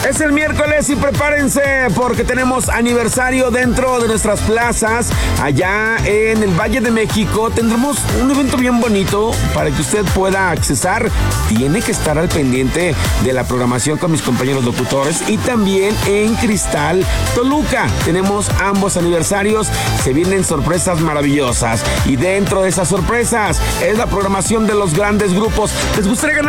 Es el miércoles y prepárense porque tenemos aniversario dentro de nuestras plazas. Allá en el Valle de México tendremos un evento bien bonito para que usted pueda accesar. Tiene que estar al pendiente de la programación con mis compañeros locutores. Y también en Cristal, Toluca. Tenemos ambos aniversarios. Se vienen sorpresas maravillosas. Y dentro de esas sorpresas es la programación de los grandes grupos. ¿Les gustaría ganar